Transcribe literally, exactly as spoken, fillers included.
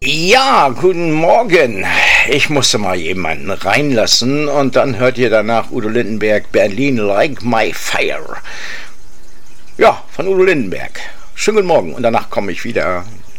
Ja, guten Morgen. Ich musste mal jemanden reinlassen und dann hört ihr danach Udo Lindenberg, Berlin like my fire. Ja, von Udo Lindenberg. Schönen guten Morgen und danach komme ich wieder.